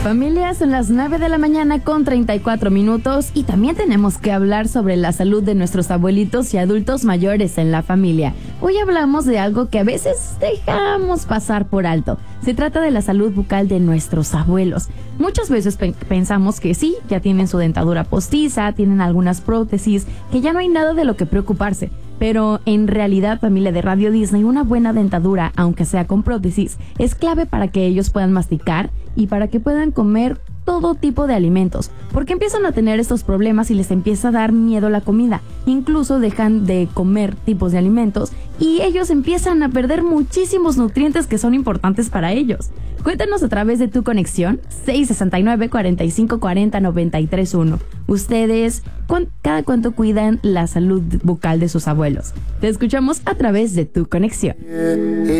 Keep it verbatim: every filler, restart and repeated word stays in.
Familia, son las nueve de la mañana con treinta y cuatro minutos y también tenemos que hablar sobre la salud de nuestros abuelitos y adultos mayores en la familia. Hoy hablamos de algo que a veces dejamos pasar por alto. Se trata de la salud bucal de nuestros abuelos. Muchas veces pe- pensamos que sí, ya tienen su dentadura postiza, tienen algunas prótesis, que ya no hay nada de lo que preocuparse. Pero en realidad, familia de Radio Disney, una buena dentadura, aunque sea con prótesis, es clave para que ellos puedan masticar y para que puedan comer todo tipo de alimentos, porque empiezan a tener estos problemas y les empieza a dar miedo la comida. Incluso dejan de comer tipos de alimentos y ellos empiezan a perder muchísimos nutrientes que son importantes para ellos. Cuéntanos a través de tu conexión seis seis nueve, cuatro cinco cuatro cero, nueve tres uno. Ustedes, ¿cuán, cada cuánto cuidan la salud bucal de sus abuelos? Te escuchamos a través de tu conexión.